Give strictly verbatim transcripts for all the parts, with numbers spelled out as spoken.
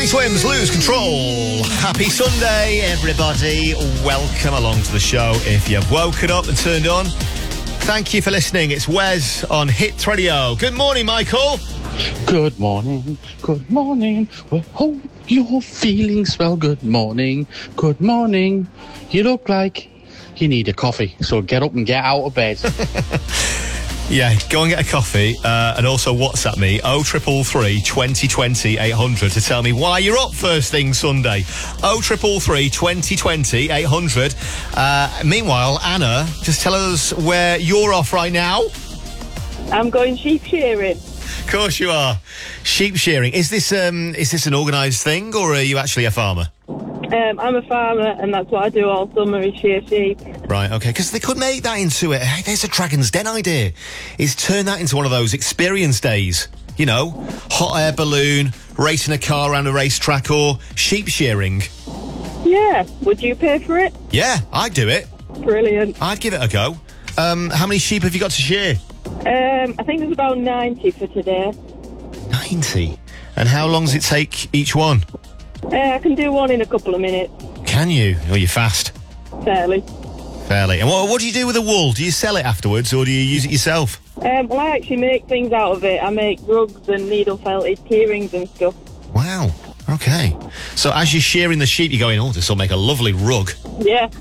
Swims, Lose Control. Happy Sunday, everybody. Welcome along to the show. If you've woken up and turned on, thank you for listening. It's Wes on Hit Radio. Good morning, Michael. Good morning, good morning. We hope you're feeling swell. Good morning, good morning. You look like you need a coffee, so get up and get out of bed. Yeah, go and get a coffee, uh, and also WhatsApp me, oh triple three, twenty twenty, eight hundred to tell me why you're up first thing Sunday. oh triple three, twenty twenty, eight hundred. Uh, meanwhile, Anna, just tell us where you're off right now. I'm going sheep shearing. Of course you are. Sheep shearing. Is this um is this an organised thing, or are you actually a farmer? Um, I'm a farmer, and that's what I do all summer is shear sheep. Right, okay, because they could make that into it. Hey, there's a Dragon's Den idea. Is turn that into one of those experience days. You know, hot air balloon, racing a car around a racetrack, or sheep shearing. Yeah, would you pay for it? Yeah, I'd do it. Brilliant. I'd give it a go. Um, how many sheep have you got to shear? Um, I think there's about ninety for today. ninety? And how long does it take each one? Uh, I can do one in a couple of minutes. Can you? Or you're fast? Fairly. Fairly. And what, what do you do with the wool? Do you sell it afterwards, or do you use it yourself? Um, well, I actually make things out of it. I make rugs and needle felted key rings and stuff. Wow. Okay. So as you're shearing the sheep, you're going, oh, this will make a lovely rug. Yeah.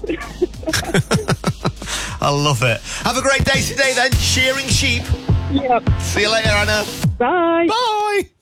I love it. Have a great day today then, shearing sheep. Yep. See you later, Anna. Bye. Bye.